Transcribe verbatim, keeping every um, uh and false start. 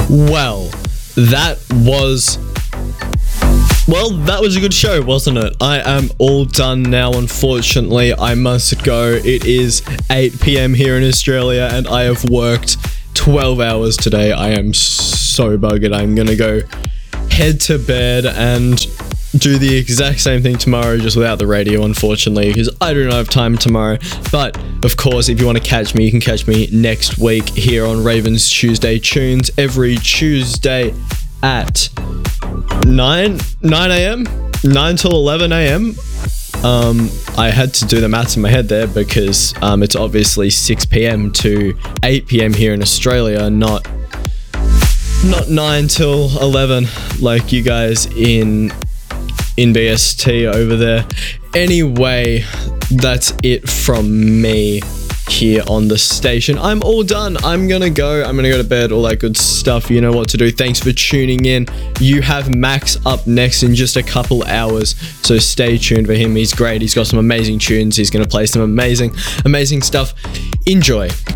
Well, that was... Well, that was a good show, wasn't it? I am all done now, unfortunately. I must go. It is eight p.m. here in Australia, and I have worked twelve hours today. I am so buggered. I'm going to go head to bed and do the exact same thing tomorrow, just without the radio, unfortunately, because I do not have time tomorrow. But, of course, if you want to catch me, you can catch me next week here on Ravens Tuesday Tunes every Tuesday at nine a.m. nine till eleven a.m. Um, I had to do the maths in my head there because um, it's obviously six p.m. to eight p.m. here in Australia, not not nine till eleven like you guys in in B S T over there. Anyway, that's it from me here on the station. I'm all done. I'm gonna go. I'm gonna go to bed, all that good stuff. You know what to do. Thanks for tuning in. You have Max up next in just a couple hours, so stay tuned for him. He's great. He's got some amazing tunes. He's gonna play some amazing, amazing stuff. Enjoy.